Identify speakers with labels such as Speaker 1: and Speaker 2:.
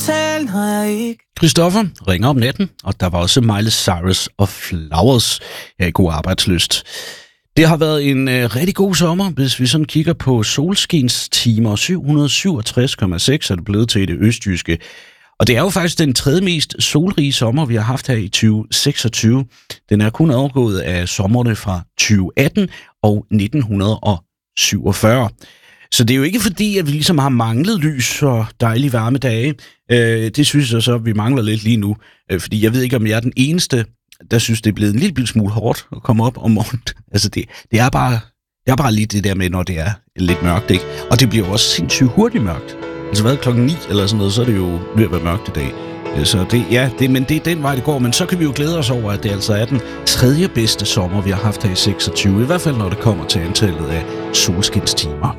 Speaker 1: tale, når jeg ikke.
Speaker 2: Christoffer ringer om natten, og der var også Miley Cyrus og Flowers her i God Arbejdslyst. Det har været en rigtig god sommer, hvis vi sådan kigger på solskinstimer. 767,6 er det blevet til i det østjyske. Og det er jo faktisk den tredje mest solrige sommer, vi har haft her i 2026. Den er kun overgået af sommerne fra 2018 og 1947. Så det er jo ikke fordi, at vi ligesom har manglet lys og dejlige varme dage. Det synes jeg så, at vi mangler lidt lige nu. Fordi jeg ved ikke, om jeg er den eneste, der synes, det er blevet en lille smule hårdt at komme op om morgenen. Altså det er bare lige det der med, når det er lidt mørkt, ikke? Og det bliver jo også sindssygt hurtigt mørkt. Altså hvad, 9:00 eller sådan noget, så er det jo ved at være mørkt i dag. Så men det er den vej, det går. Men så kan vi jo glæde os over, at det altså er den tredje bedste sommer, vi har haft her i 26. I hvert fald, når det kommer til antallet af solskinstimer.